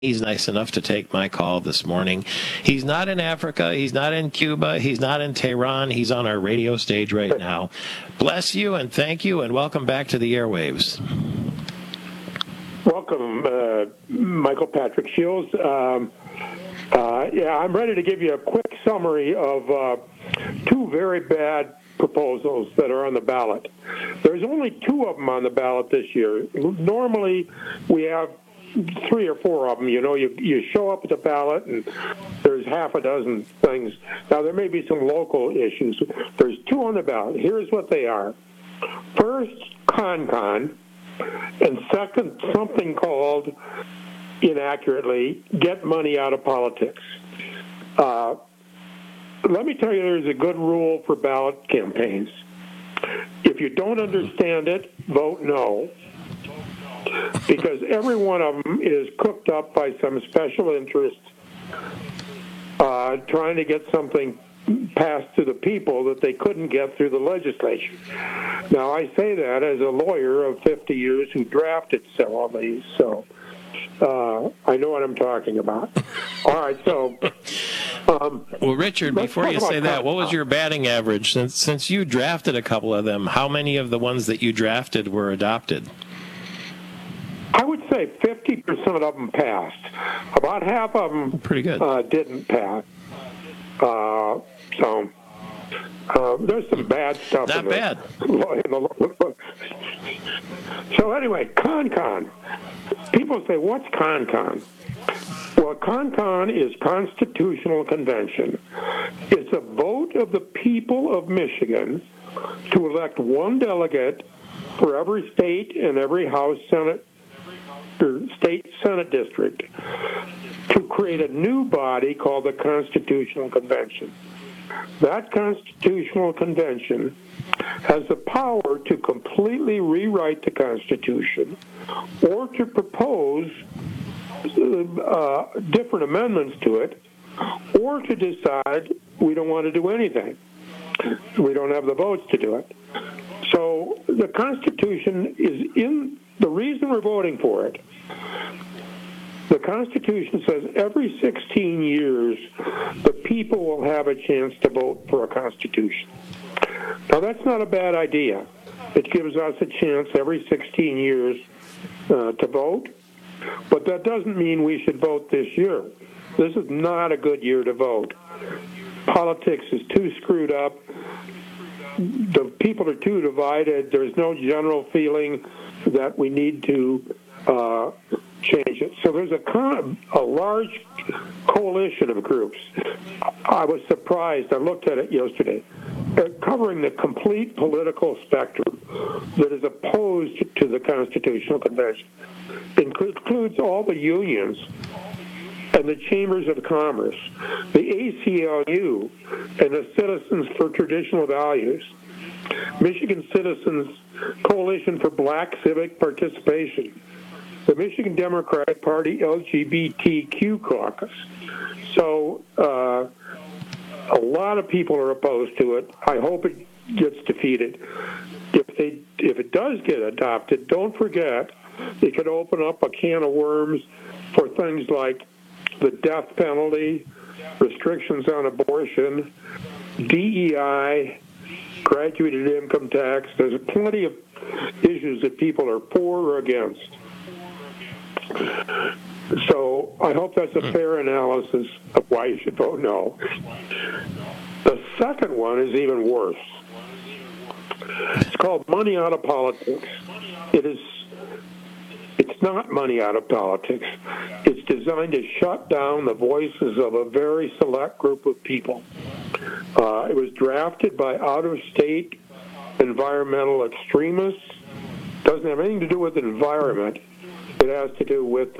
He's nice enough to take my call this morning. He's not in Africa. He's not in Cuba. He's not in Tehran. He's on our radio stage right now. Bless you and thank you and welcome back to the airwaves. Welcome, Michael Patrick Shields. I'm ready to give you a quick summary of two very bad proposals that are on the ballot. There's only two of them on the ballot this year. Normally, we have 3 or 4 of them. You know, you show up at the ballot and there's half a dozen things. Now, there may be some local issues. There's 2 on the ballot. Here's what they are. First, CONCON, and second, something called, inaccurately, get money out of politics. Let me tell you, there's a good rule for ballot campaigns. If you don't understand it, vote no. Because every one of them is cooked up by some special interest trying to get something passed to the people that they couldn't get through the legislature. Now, I say that as a lawyer of 50 years who drafted several of these, so I know what I'm talking about. All right, so... well, Richard, before you say that, what was your batting average? Since you drafted a couple of them, how many of the ones that you drafted were adopted? I would say 50% of them passed. About half of them pretty good. Didn't pass. There's some bad stuff. Not bad. So anyway, CONCON. People say, what's CONCON? Well, CONCON is Constitutional Convention. It's a vote of the people of Michigan to elect one delegate for every state and every House, Senate, or state Senate district to create a new body called the Constitutional Convention. That Constitutional Convention has the power to completely rewrite the Constitution or to propose different amendments to it, or to decide we don't want to do anything. We don't have the votes to do it. So the Constitution is in the reason we're voting for it. The Constitution says every 16 years the people will have a chance to vote for a Constitution. Now that's not a bad idea. It gives us a chance every 16 years to vote. But that doesn't mean we should vote this year. This is not a good year to vote. Politics is too screwed up. The people are too divided. There's no general feeling that we need to change it. So there's a large coalition of groups. I was surprised. I looked at it yesterday. Covering the complete political spectrum that is opposed to the Constitutional Convention. It includes all the unions and the chambers of commerce, the ACLU, and the Citizens for Traditional Values, Michigan Citizens Coalition for Black Civic Participation, the Michigan Democratic Party LGBTQ Caucus. So a lot of people are opposed to it. I hope it gets defeated. If it does get adopted, don't forget it could open up a can of worms for things like the death penalty, restrictions on abortion, DEI, graduated income tax. There's plenty of issues that people are for or against. So I hope that's a fair analysis of why you should vote no. The second one is even worse. It's called money out of politics. It's not money out of politics. It's designed to shut down the voices of a very select group of people. It was drafted by out-of-state environmental extremists. Doesn't have anything to do with the environment. It has to do with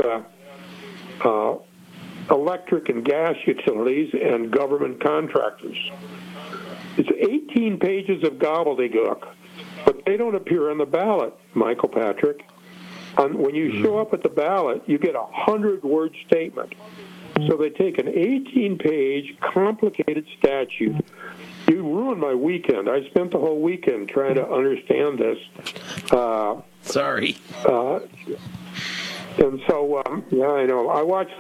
electric and gas utilities and government contractors. It's 18 pages of gobbledygook, but they don't appear on the ballot, Michael Patrick. When you show up at the ballot, you get a 100-word statement. So they take an 18-page, complicated statute. You ruined my weekend. I spent the whole weekend trying to understand this. Sorry. And so, yeah, I know. I watch